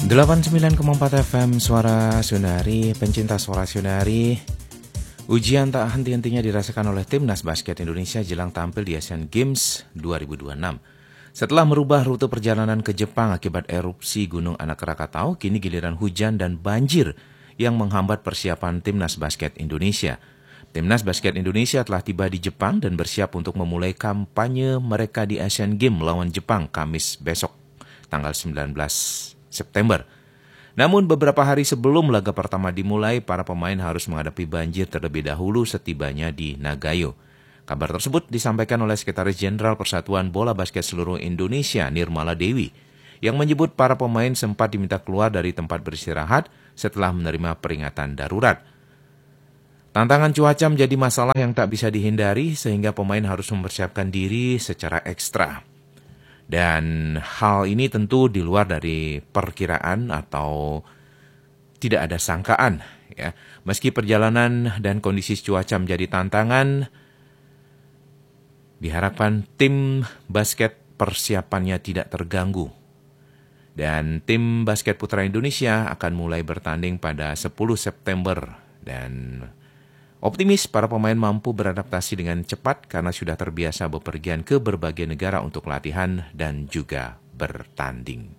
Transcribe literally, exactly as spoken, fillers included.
delapan puluh sembilan koma empat F M Suara Sunari, pencinta Suara Sunari. Ujian tak henti-hentinya dirasakan oleh Timnas Basket Indonesia jelang tampil di Asian Games dua ribu dua puluh enam. Setelah merubah rute perjalanan ke Jepang akibat erupsi Gunung Anak Rakatau, kini giliran hujan dan banjir yang menghambat persiapan Timnas Basket Indonesia. Timnas Basket Indonesia telah tiba di Jepang dan bersiap untuk memulai kampanye mereka di Asian Games melawan Jepang Kamis besok, tanggal sembilan belas September. Namun beberapa hari sebelum laga pertama dimulai, para pemain harus menghadapi banjir terlebih dahulu setibanya di Nagayo. Kabar tersebut disampaikan oleh Sekretaris Jenderal Persatuan Bola Basket Seluruh Indonesia, Nirmala Dewi, yang menyebut para pemain sempat diminta keluar dari tempat beristirahat setelah menerima peringatan darurat. Tantangan cuaca menjadi masalah yang tak bisa dihindari sehingga pemain harus mempersiapkan diri secara ekstra. Dan hal ini tentu di luar dari perkiraan atau tidak ada sangkaan. Ya. Meski perjalanan dan kondisi cuaca menjadi tantangan, diharapkan tim basket persiapannya tidak terganggu. Dan tim basket putra Indonesia akan mulai bertanding pada sepuluh September. Dan optimis para pemain mampu beradaptasi dengan cepat karena sudah terbiasa bepergian ke berbagai negara untuk latihan dan juga bertanding.